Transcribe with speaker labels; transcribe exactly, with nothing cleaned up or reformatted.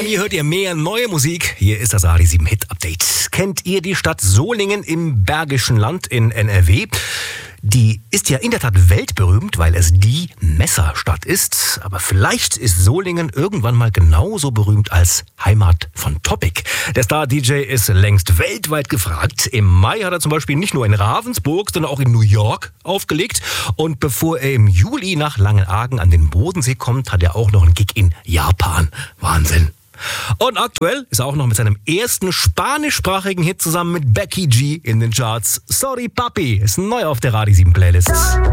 Speaker 1: hier hört ihr mehr neue Musik. Hier ist das Radio sieben Hit Update. Kennt ihr die Stadt Solingen im Bergischen Land in N R W? Die ist ja in der Tat weltberühmt, weil es die Messerstadt ist. Aber vielleicht ist Solingen irgendwann mal genauso berühmt als Heimat von Topic. Der Star-D J ist längst weltweit gefragt. Im Mai hat er zum Beispiel nicht nur in Ravensburg, sondern auch in New York aufgelegt. Und bevor er im Juli nach Langenargen an den Bodensee kommt, hat er auch noch einen Gig in Japan. Wahnsinn. Und aktuell ist er auch noch mit seinem ersten spanischsprachigen Hit zusammen mit Becky G in den Charts. Sorry Papi ist neu auf der Radio sieben Playlist.